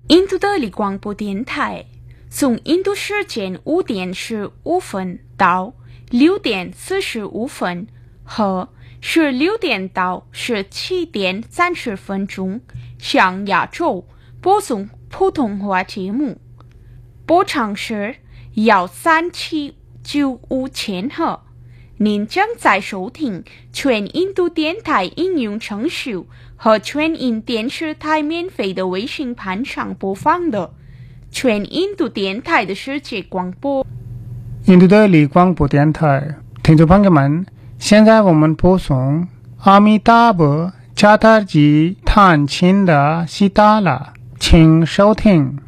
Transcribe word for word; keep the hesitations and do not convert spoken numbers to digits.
印度德里广播电台，从印度时间五点十五分到六点四十五分和十六点到十七点三十分钟，向亚洲播送普通话节目。波长是幺三七九五千赫。您将在收听全印度电台应用程序和全印电视台免费的微信盘上播放的全印度电台的世界广播。 印度的里广播电台，听众朋友们，现在我们播送阿弥达婆加达吉探亲的西达拉，请收听。